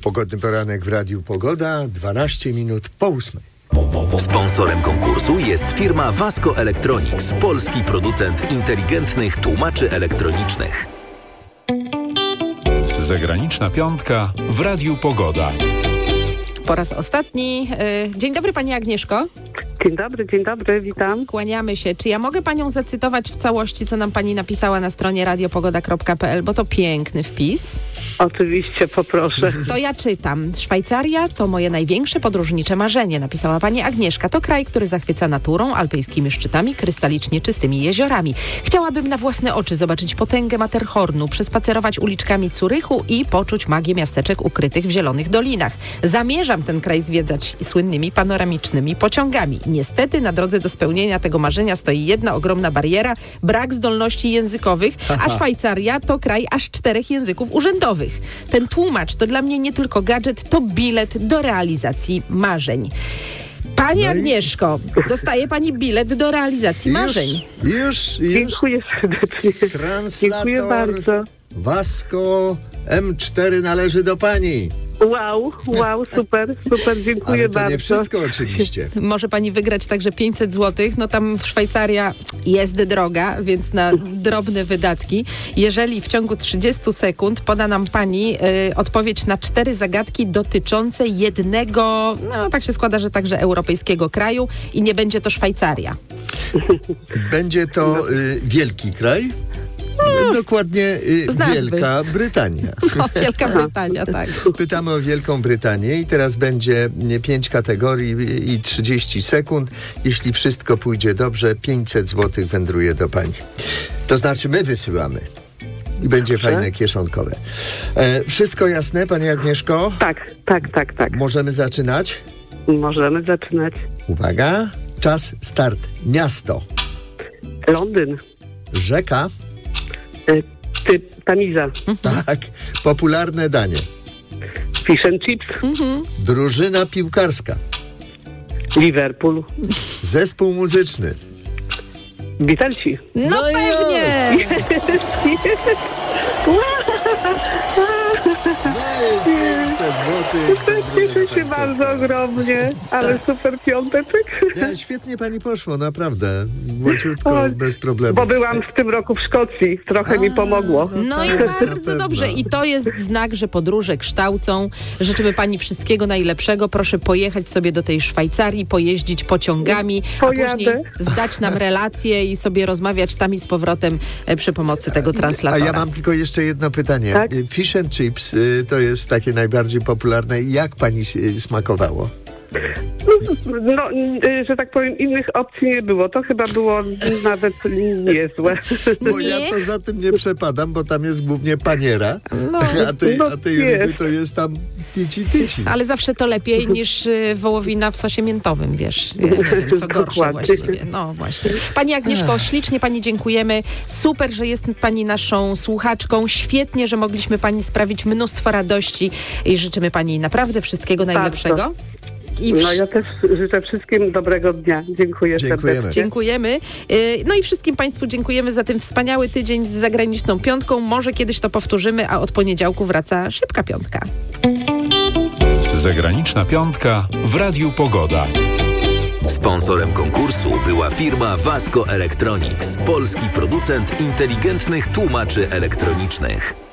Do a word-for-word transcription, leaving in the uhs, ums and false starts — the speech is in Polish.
Pogodny poranek w Radiu Pogoda, dwanaście minut po ósmej. Sponsorem konkursu jest firma Vasco Electronics, polski producent inteligentnych tłumaczy elektronicznych. Zagraniczna piątka w Radiu Pogoda. Po raz ostatni. Dzień dobry, pani Agnieszko. Dzień dobry, dzień dobry, witam. Kłaniamy się. Czy ja mogę panią zacytować w całości, co nam pani napisała na stronie radiopogoda kropka pe el, bo to piękny wpis. Oczywiście, poproszę. To ja czytam. Szwajcaria to moje największe podróżnicze marzenie, napisała pani Agnieszka. To kraj, który zachwyca naturą, alpejskimi szczytami, krystalicznie czystymi jeziorami. Chciałabym na własne oczy zobaczyć potęgę Matterhornu, przespacerować uliczkami Curychu i poczuć magię miasteczek ukrytych w zielonych dolinach. Zamierzam ten kraj zwiedzać słynnymi panoramicznymi pociągami. Niestety na drodze do spełnienia tego marzenia stoi jedna ogromna bariera, brak zdolności językowych, a Szwajcaria to kraj aż czterech języków urzędowych. Ten tłumacz to dla mnie nie tylko gadżet, to bilet do realizacji marzeń. Pani no Agnieszko, i... dostaje pani bilet do realizacji już, marzeń. Już, już. Dziękuję serdecznie. Translator Dziękuję bardzo. Vasco em cztery należy do pani. Wow, wow, super, super, dziękuję Ale to bardzo. nie wszystko oczywiście. Może pani wygrać także pięćset złotych. No tam Szwajcaria jest droga, więc na drobne wydatki. Jeżeli w ciągu trzydziestu sekund poda nam pani y, odpowiedź na cztery zagadki dotyczące jednego, no tak się składa, że także europejskiego kraju i nie będzie to Szwajcaria. Będzie to y, wielki kraj? No, dokładnie y, Wielka Brytania. No, Wielka Brytania, tak. Pytamy o Wielką Brytanię i teraz będzie pięć kategorii i trzydzieści sekund. Jeśli wszystko pójdzie dobrze, pięćset złotych wędruje do pani. To znaczy my wysyłamy. I będzie Dobrze. Fajne kieszonkowe. E, wszystko jasne, pani Agnieszko? Tak, tak, tak, tak. Możemy zaczynać? Możemy zaczynać. Uwaga, czas, start. Miasto. Londyn. Rzeka. Y, Ty, Tamiza. Tak. Popularne danie. Fish and chips. Mhm. Drużyna piłkarska. Liverpool. Zespół muzyczny. Beatlesi. No, No pewnie! pięćset złotych. Cieszę się bardzo ogromnie, ale super piąteczek. Ja, świetnie pani poszło, naprawdę. Łatwiutko, O, bez problemu. Bo byłam w tym roku w Szkocji, trochę A, mi pomogło. No tak, i na bardzo pewno. dobrze. I to jest znak, że podróże kształcą. Życzymy pani wszystkiego najlepszego. Proszę pojechać sobie do tej Szwajcarii, pojeździć pociągami, a Pojadę. później zdać nam relacje i sobie rozmawiać tam i z powrotem e, przy pomocy tego translatora. A ja mam tylko jeszcze jedno pytanie. Tak? Fish and chips y, to jest takie najbardziej popularne. Jak pani y, smakowało? No, y, że tak powiem, innych opcji nie było. To chyba było nawet niezłe. Bo Nie? ja to za tym nie przepadam, bo tam jest głównie paniera, No. a tej, No a tej jest. ryby to jest tam tici tici. Ale zawsze to lepiej niż y, wołowina w sosie miętowym, wiesz, y, co gorsze Dokładnie. właściwie. No właśnie. Pani Agnieszko, ślicznie pani dziękujemy. Super, że jest pani naszą słuchaczką. Świetnie, że mogliśmy pani sprawić mnóstwo radości i życzymy pani naprawdę wszystkiego najlepszego. I No wsz- ja też życzę wszystkim dobrego dnia. Dziękuję Dziękujemy. serdecznie. Dziękujemy. Y, No i wszystkim państwu dziękujemy za ten wspaniały tydzień z zagraniczną piątką. Może kiedyś to powtórzymy, a od poniedziałku wraca szybka piątka. Zagraniczna piątka w Radiu Pogoda. Sponsorem konkursu była firma Vasco Electronics, polski producent inteligentnych tłumaczy elektronicznych.